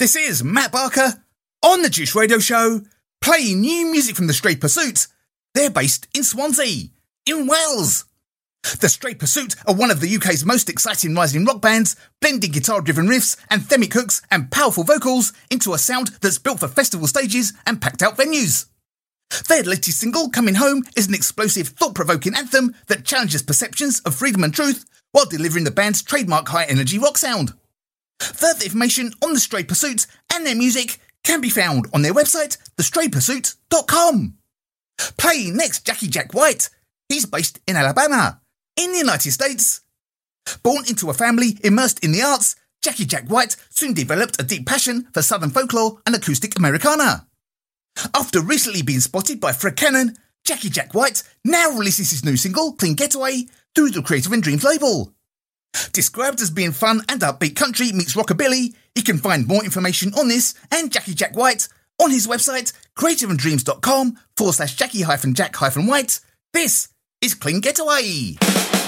This is Matt Barker on the Juice Radio Show, playing new music from the Stray Pursuit. They're based in Swansea, in Wales. The Stray Pursuit are one of the UK's most exciting rising rock bands, blending guitar-driven riffs, anthemic hooks and powerful vocals into a sound that's built for festival stages and packed-out venues. Their latest single, Coming Home, is an explosive, thought-provoking anthem that challenges perceptions of freedom and truth while delivering the band's trademark high-energy rock sound. Further information on the Stray Pursuit and their music can be found on their website, thestraypursuit.com. Playing next, Jackie Jack White. He's based in Alabama, in the United States. Born into a family immersed in the arts, Jackie Jack White soon developed a deep passion for Southern folklore and acoustic Americana. After recently being spotted by Fred Cannon, Jackie Jack White now releases his new single, Clean Getaway, through the Creative and Dreams label. Described as being fun and upbeat country meets rockabilly, you can find more information on this and Jackie Jack White on his website, creativeanddreams.com/Jackie-Jack-White. This is Clean Getaway.